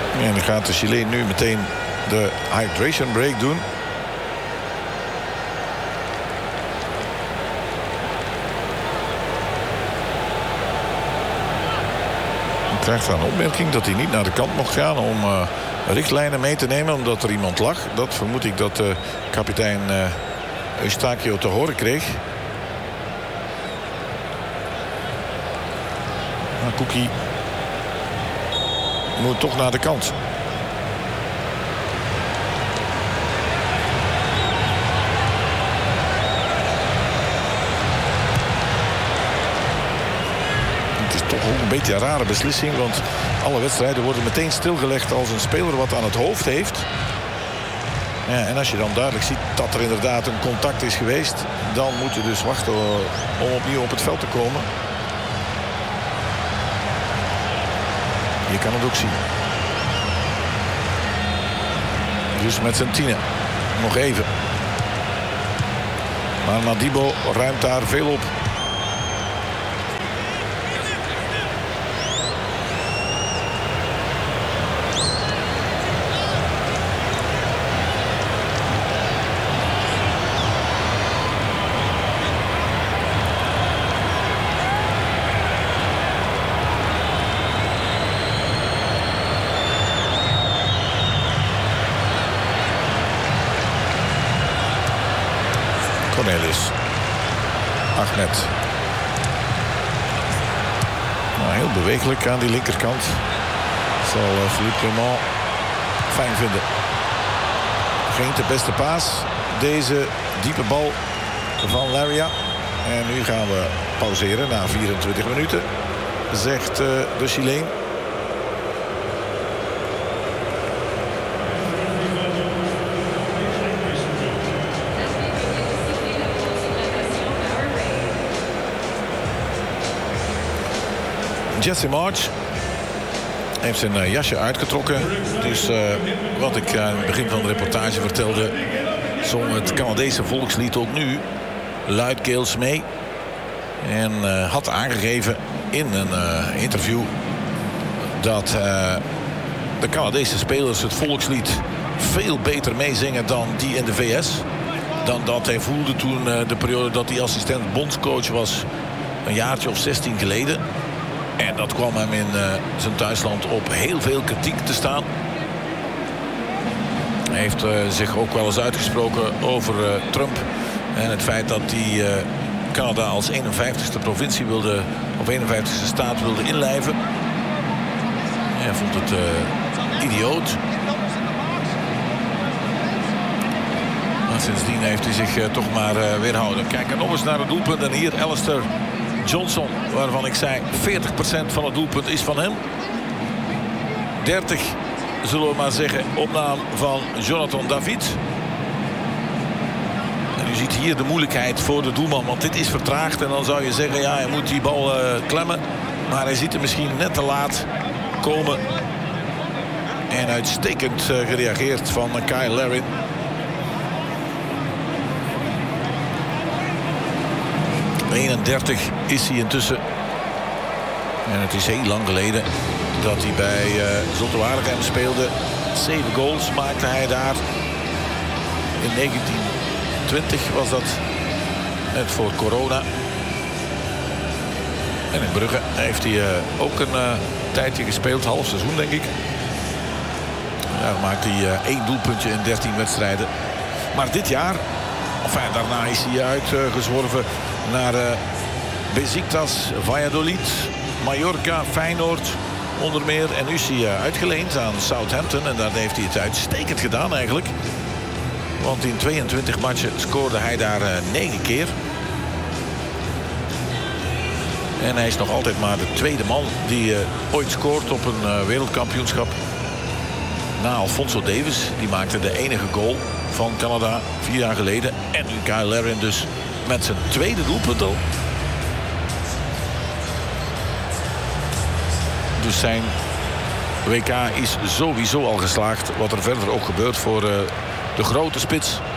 En dan gaat de Chileen nu meteen de hydration break doen. Hij krijgt een opmerking dat hij niet naar de kant mocht gaan om richtlijnen mee te nemen, omdat er iemand lag. Dat vermoed ik dat kapitein Eustachio te horen kreeg. Maar Cookie moet toch naar de kant. Het is toch ook een beetje een rare beslissing, want alle wedstrijden worden meteen stilgelegd als een speler wat aan het hoofd heeft. Ja, en als je dan duidelijk ziet dat er inderdaad een contact is geweest, dan moet je dus wachten om opnieuw op het veld te komen. Je kan het ook zien. Dus met zijn tienen. Nog even. Maar Madibo ruimt daar veel op. Cornelis. Ahmed. Nou, heel bewegelijk aan die linkerkant. Zal Philippe Clement fijn vinden. Geen de beste paas. Deze diepe bal van Laria. En nu gaan we pauzeren na 24 minuten. Zegt de Chileen. Jesse Marsch heeft zijn jasje uitgetrokken. Dus wat ik aan het begin van de reportage vertelde, zong het Canadese volkslied ook nu luidkeels mee. En had aangegeven in een interview dat de Canadese spelers het volkslied veel beter meezingen dan die in de VS. Dan dat hij voelde toen de periode dat hij assistent bondscoach was, een jaartje of 16 geleden. En dat kwam hem in zijn thuisland op heel veel kritiek te staan. Hij heeft zich ook wel eens uitgesproken over Trump. En het feit dat hij Canada als 51ste provincie wilde, of 51ste staat wilde inlijven. Hij vond het idioot. Maar sindsdien heeft hij zich toch maar weerhouden. Kijk nog eens naar het doelpunt. En hier Alistair Johnson, waarvan ik zei 40% van het doelpunt is van hem. 30, zullen we maar zeggen, op naam van Jonathan David. En u ziet hier de moeilijkheid voor de doelman, want dit is vertraagd. En dan zou je zeggen, ja, hij moet die bal klemmen. Maar hij ziet er misschien net te laat komen. En uitstekend gereageerd van Kyle Larin. Is hij intussen. En het is heel lang geleden dat hij bij Zulte Waregem speelde. 7 goals maakte hij daar. In 1920 was dat. Net voor corona. En in Brugge heeft hij ook een tijdje gespeeld. Half seizoen, denk ik. Daar maakte hij 1 doelpuntje in 13 wedstrijden. Maar dit jaar, daarna is hij uitgezworven naar Besiktas, Valladolid, Mallorca, Feyenoord onder meer. En nu is hij uitgeleend aan Southampton. En daar heeft hij het uitstekend gedaan eigenlijk. Want in 22 matchen scoorde hij daar 9 keer. En hij is nog altijd maar de tweede man die ooit scoort op een wereldkampioenschap. Na Alfonso Davis, die maakte de enige goal van Canada 4 jaar geleden. En nu Kyle Larin dus met zijn tweede doelpunt al. Dus zijn WK is sowieso al geslaagd. Wat er verder ook gebeurt voor de grote spits